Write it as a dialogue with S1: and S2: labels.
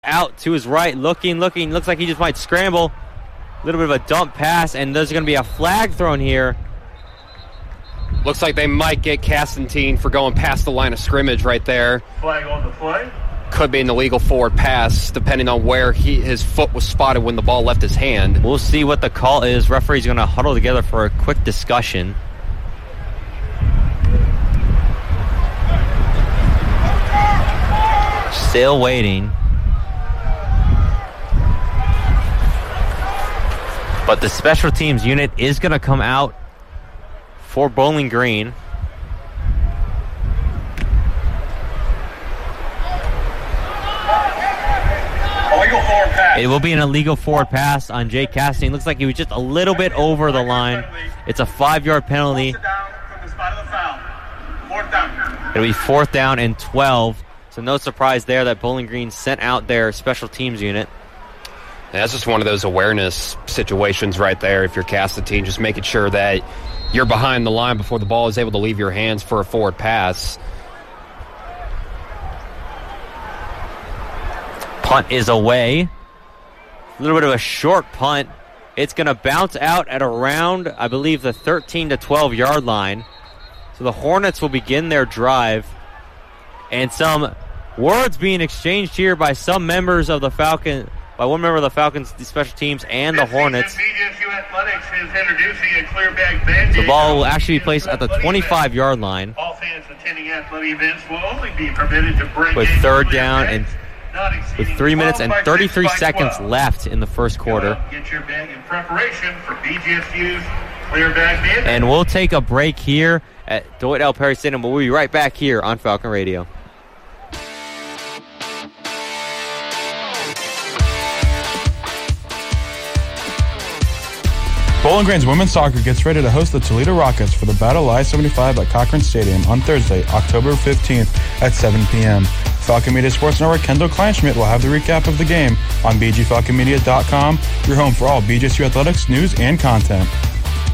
S1: out to his right, looking, looks like he just might scramble. A little bit of a dump pass, and there's going to be a flag thrown here.
S2: Looks like they might get Castantine for going past the line of scrimmage right there.
S3: Flag on the play.
S2: Could be an illegal forward pass, depending on where his foot was spotted when the ball left his hand.
S1: We'll see what the call is. Referee's going to huddle together for a quick discussion. Still waiting. But the special teams unit is going to come out for Bowling Green. It will be an illegal forward pass on Jay Castantine. Looks like he was just a little bit over the line. It's a 5-yard penalty. It'll be 4th down and 12. So no surprise there that Bowling Green sent out their special teams unit.
S2: That's just one of those awareness situations right there. If you're Castantine, just making sure that you're behind the line before the ball is able to leave your hands for a forward pass.
S1: Punt is away. A little bit of a short punt. It's going to bounce out at around, I believe, the 13 to 12 yard line. So the Hornets will begin their drive. And some words being exchanged here by some members of the Falcons. By one member of the Falcons, the special teams, and the Hornets. The ball will actually be placed at the 25-yard line.
S3: All fans attending athletic events will only be permitted to bring
S1: with 3rd down and with 3 minutes and 33 seconds left in the first quarter.
S3: Get your bag in preparation for BGSU's clear bag mandate.
S1: And we'll take a break here at Dwight L. Perry Stadium, but we'll be right back here on Falcon Radio.
S4: Bowling Green's women's soccer gets ready to host the Toledo Rockets for the Battle of I-75 at Cochran Stadium on Thursday, October 15th at 7 p.m. Falcon Media Sports Network Kendall Kleinschmidt will have the recap of the game on bgfalconmedia.com, your home for all BGSU athletics news and content.